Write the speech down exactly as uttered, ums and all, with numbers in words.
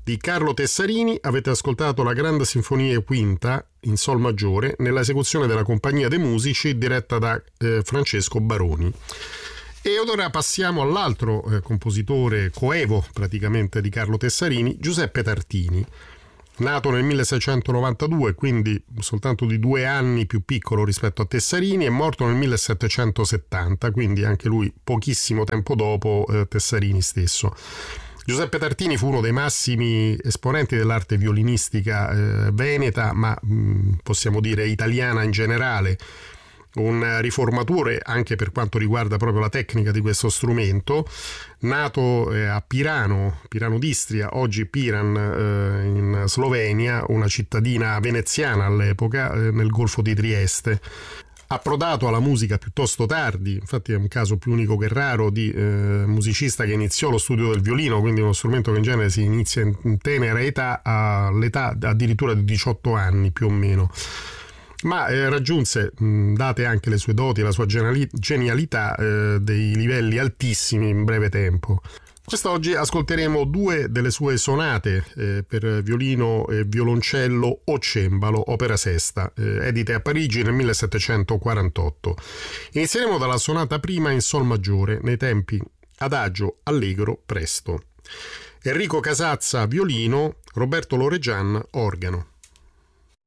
di Carlo Tessarini. Avete ascoltato la Grande Sinfonia Quinta in Sol maggiore nella esecuzione della Compagnia dei Musici diretta da eh, Francesco Baroni. E ora passiamo all'altro eh, compositore coevo praticamente di Carlo Tessarini, Giuseppe Tartini. Nato nel milleseicentonovantadue, quindi soltanto di due anni più piccolo rispetto a Tessarini, è morto nel millesettecentosettanta, quindi anche lui pochissimo tempo dopo eh, Tessarini stesso. Giuseppe Tartini fu uno dei massimi esponenti dell'arte violinistica eh, veneta, ma mh, possiamo dire italiana in generale, un riformatore anche per quanto riguarda proprio la tecnica di questo strumento. Nato eh, a Pirano, Pirano d'Istria, oggi Piran eh, in Slovenia, una cittadina veneziana all'epoca, eh, nel Golfo di Trieste. Approdato alla musica piuttosto tardi, infatti è un caso più unico che raro di eh, musicista che iniziò lo studio del violino, quindi uno strumento che in genere si inizia in tenera età, all'età addirittura di diciotto anni più o meno. Ma eh, raggiunse, mh, date anche le sue doti e la sua geniali- genialità, eh, dei livelli altissimi in breve tempo. Quest'oggi ascolteremo due delle sue sonate eh, per violino e violoncello o cembalo, opera sesta, eh, edite a Parigi nel millesettecentoquarantotto. Inizieremo dalla sonata prima in Sol maggiore, nei tempi adagio, allegro, presto. Enrico Casazza, violino, Roberto Loregian, organo.